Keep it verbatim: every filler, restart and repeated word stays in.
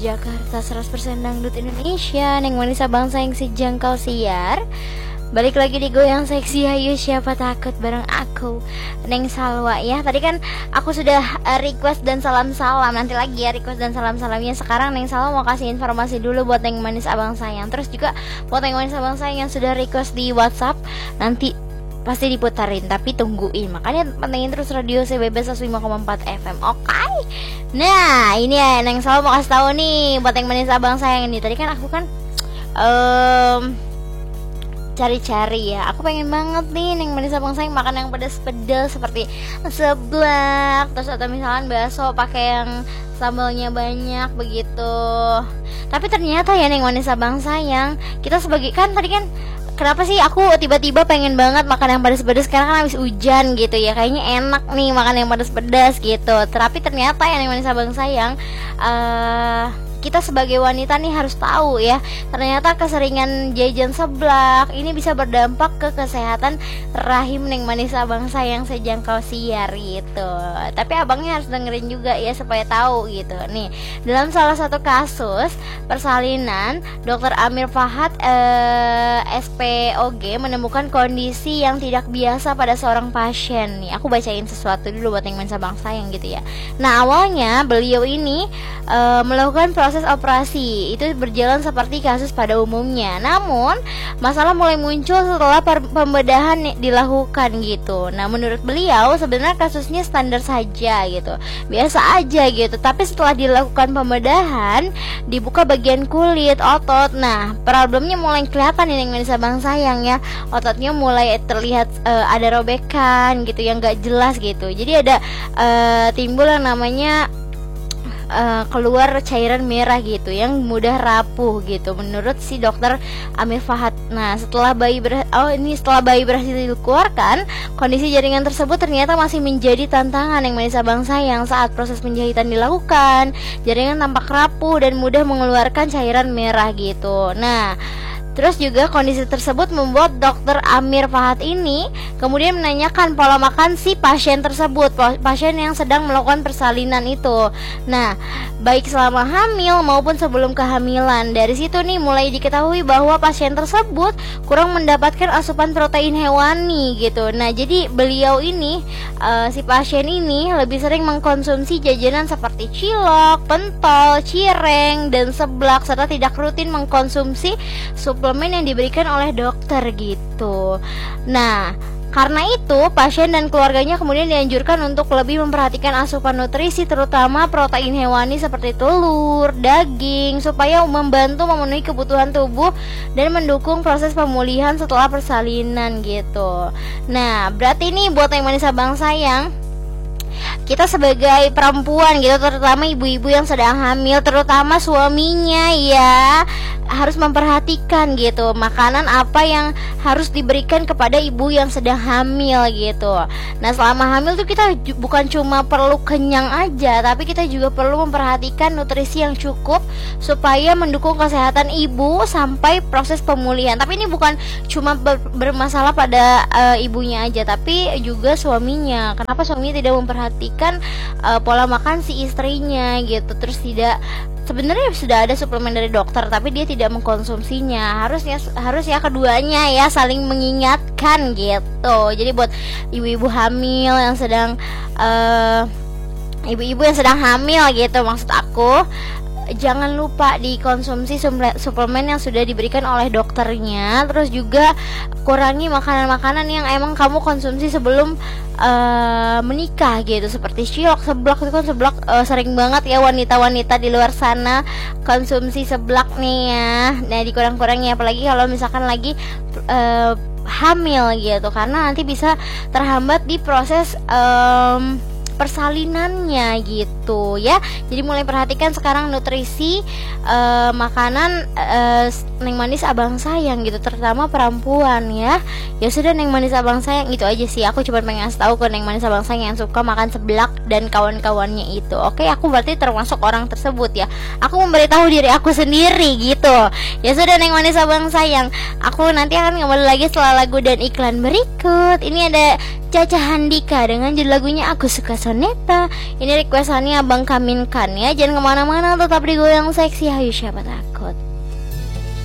Jakarta seratus persen Dangdut Indonesia, Neng Manisa Bangsa yang sejangkau siar. Balik lagi di Goyang Seksi, ayo siapa takut bareng aku Neng Salwa ya. Tadi kan aku sudah uh, request dan salam-salam. Nanti lagi ya request dan salam-salamnya. Sekarang Neng Salwa mau kasih informasi dulu buat Neng Manis Abang Sayang. Terus juga buat Neng Manis Abang Sayang yang sudah request di WhatsApp, nanti pasti diputarin, tapi tungguin. Makanya pantengin terus radio C B B seratus lima koma empat F M. Oke okay? Nah ini ya Neng Salwa mau kasih tahu nih buat Neng Manis Abang Sayang ini. Tadi kan aku kan um, cari-cari ya, aku pengen banget nih Neng Manis Abang Sayang makan yang pedas-pedas seperti seblak, terus atau misalkan bakso pakai yang sambalnya banyak begitu. Tapi ternyata ya Neng Manis Abang Sayang, kita sebagai kan tadi kan kenapa sih aku tiba-tiba pengen banget makan yang pedas-pedas karena kan habis hujan gitu ya, kayaknya enak nih makan yang pedas-pedas gitu. Tapi ternyata ya Neng Manis Abang Sayang, uh, kita sebagai wanita nih harus tahu ya, ternyata keseringan jajan seblak ini bisa berdampak ke kesehatan rahim Neng Manis Abang Sayang sejangkau siar gitu. Tapi abangnya harus dengerin juga ya supaya tahu gitu. Nih, dalam salah satu kasus persalinan, Dokter Amir Fahad eh, S P O G menemukan kondisi yang tidak biasa pada seorang pasien. Nih, aku bacain sesuatu dulu buat Neng Manis Abang Sayang gitu ya. Nah, awalnya beliau ini eh, melakukan proses proses operasi itu berjalan seperti kasus pada umumnya. Namun, masalah mulai muncul setelah pembedahan dilakukan gitu. Nah, menurut beliau sebenarnya kasusnya standar saja gitu. Biasa aja gitu. Tapi setelah dilakukan pembedahan, dibuka bagian kulit, otot. Nah, problemnya mulai kelihatan nih Neng Manis Abang Sayang ya. Ototnya mulai terlihat uh, ada robekan gitu yang gak jelas gitu. Jadi ada uh, timbul yang namanya Uh, keluar cairan merah gitu yang mudah rapuh gitu menurut si Dokter Amir Fahad. Nah, setelah bayi ber- oh ini setelah bayi berhasil dikeluarkan, kondisi jaringan tersebut ternyata masih menjadi tantangan Neng Manis Abang Sayang. Saat proses penjahitan dilakukan, jaringan tampak rapuh dan mudah mengeluarkan cairan merah gitu. Nah, terus juga kondisi tersebut membuat Dokter Amir Fahad ini kemudian menanyakan pola makan si pasien tersebut, pasien yang sedang melakukan persalinan itu. Nah, baik selama hamil maupun sebelum kehamilan. Dari situ nih mulai diketahui bahwa pasien tersebut kurang mendapatkan asupan protein hewani gitu. Nah, jadi beliau ini uh, si pasien ini lebih sering mengkonsumsi jajanan seperti cilok, pentol, cireng, dan seblak serta tidak rutin mengkonsumsi suplemen yang diberikan oleh dokter gitu. Nah, karena itu pasien dan keluarganya kemudian dianjurkan untuk lebih memperhatikan asupan nutrisi, terutama protein hewani seperti telur, daging, supaya membantu memenuhi kebutuhan tubuh dan mendukung proses pemulihan setelah persalinan gitu. Nah, berarti ini buat Neng Manis Abang Sayang, kita sebagai perempuan gitu, terutama ibu-ibu yang sedang hamil, terutama suaminya ya, harus memperhatikan gitu makanan apa yang harus diberikan kepada ibu yang sedang hamil gitu. Nah, selama hamil tuh kita ju- bukan cuma perlu kenyang aja, tapi kita juga perlu memperhatikan nutrisi yang cukup supaya mendukung kesehatan ibu sampai proses pemulihan. Tapi ini bukan cuma ber- bermasalah pada uh, ibunya aja, tapi juga suaminya. Kenapa suaminya tidak memperhatikan uh, pola makan si istrinya gitu, terus tidak, sebenarnya sudah ada suplemen dari dokter tapi dia tidak mengkonsumsinya. Harusnya harusnya keduanya ya saling mengingatkan gitu. Jadi buat ibu-ibu hamil yang sedang uh, ibu-ibu yang sedang hamil gitu, maksud aku, jangan lupa dikonsumsi suplemen yang sudah diberikan oleh dokternya. Terus juga kurangi makanan-makanan yang emang kamu konsumsi sebelum uh, menikah gitu, seperti cilok, seblak. Itu kan seblak uh, sering banget ya wanita-wanita di luar sana konsumsi seblak nih ya. Nah, dikurang-kurangi apalagi kalau misalkan lagi uh, hamil gitu, karena nanti bisa terhambat di proses um, persalinannya gitu ya. Jadi mulai perhatikan sekarang nutrisi uh, makanan uh, Neng Manis Abang Sayang gitu, terutama perempuan ya. Ya sudah Neng Manis Abang Sayang, itu aja sih. Aku cuma pengen ngasih tahu ke Neng Manis Abang Sayang yang suka makan seblak dan kawan-kawannya itu. Oke, aku berarti termasuk orang tersebut ya. Aku memberitahu diri aku sendiri gitu. Ya sudah Neng Manis Abang Sayang, aku nanti akan kembali lagi setelah lagu dan iklan berikut. Ini ada Caca Handika dengan judul lagunya Aku Suka Soneta. Ini requestannya Abang Kamin Kan ya. Jangan kemana-mana, tetap di Goyang Seksi. Hayu siapa takut.